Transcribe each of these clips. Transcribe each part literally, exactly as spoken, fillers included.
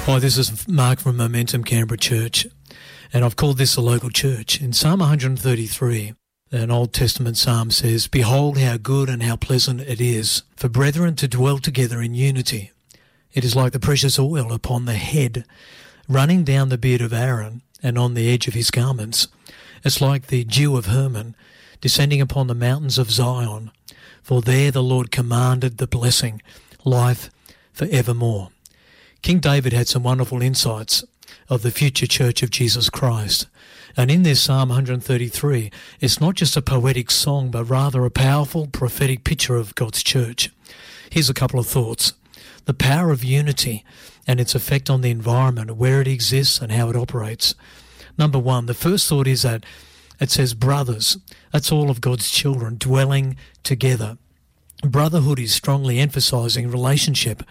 Hi, this is Mark from Momentum Canberra Church, and I've called this a local church. In Psalm one thirty-three, an Old Testament psalm says, "Behold how good and how pleasant it is for brethren to dwell together in unity. It is like the precious oil upon the head, running down the beard of Aaron and on the edge of his garments. It's like the dew of Hermon, descending upon the mountains of Zion. For there the Lord commanded the blessing, life for evermore." King David had some wonderful insights of the future church of Jesus Christ. And in this Psalm one thirty-three, it's not just a poetic song, but rather a powerful prophetic picture of God's church. Here's a couple of thoughts. The power of unity and its effect on the environment, where it exists and how it operates. Number one, the first thought is that it says brothers. That's all of God's children dwelling together. Brotherhood is strongly emphasizing relationship.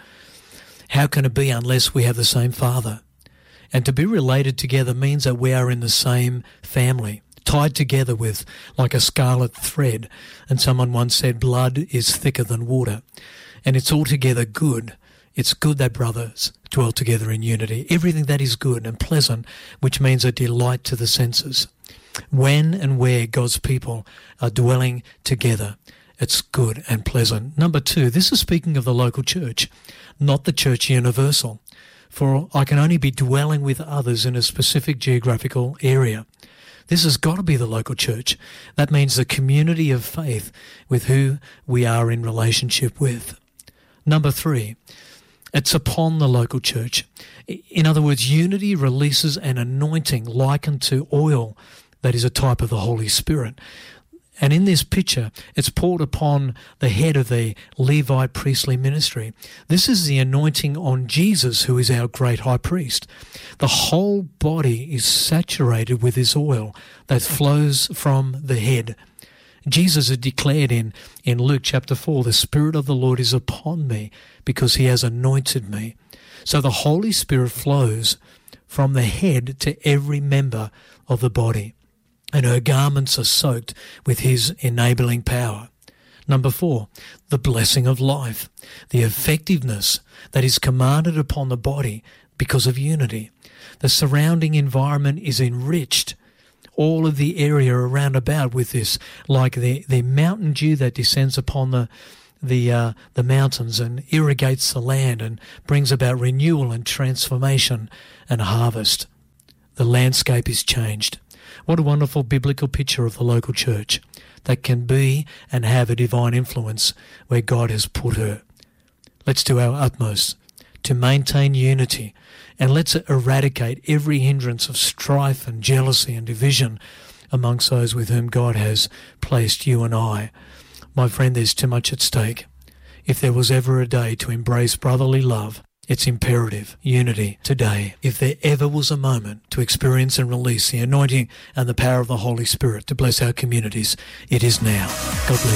How can it be unless we have the same Father? And to be related together means that we are in the same family, tied together with like a scarlet thread. And someone once said, blood is thicker than water. And it's altogether good. It's good that brothers dwell together in unity. Everything that is good and pleasant, which means a delight to the senses. When and where God's people are dwelling together, it's good and pleasant. Number two, this is speaking of the local church, not the church universal. For I can only be dwelling with others in a specific geographical area. This has got to be the local church. That means the community of faith with who we are in relationship with. Number three, it's upon the local church. In other words, unity releases an anointing likened to oil that is a type of the Holy Spirit. And in this picture, it's poured upon the head of the Levite priestly ministry. This is the anointing on Jesus, who is our great high priest. The whole body is saturated with this oil that flows from the head. Jesus had declared in, in Luke chapter four, "The Spirit of the Lord is upon me because he has anointed me." So the Holy Spirit flows from the head to every member of the body. And her garments are soaked with his enabling power. Number four, the blessing of life, the effectiveness that is commanded upon the body because of unity. The surrounding environment is enriched, all of the area around about with this, like the, the mountain dew that descends upon the the uh, the mountains and irrigates the land and brings about renewal and transformation and harvest. The landscape is changed. What a wonderful biblical picture of the local church that can be and have a divine influence where God has put her. Let's do our utmost to maintain unity, and let's eradicate every hindrance of strife and jealousy and division amongst those with whom God has placed you and I. My friend, there's too much at stake. If there was ever a day to embrace brotherly love, it's imperative, unity, today. If there ever was a moment to experience and release the anointing and the power of the Holy Spirit to bless our communities, it is now. God bless you.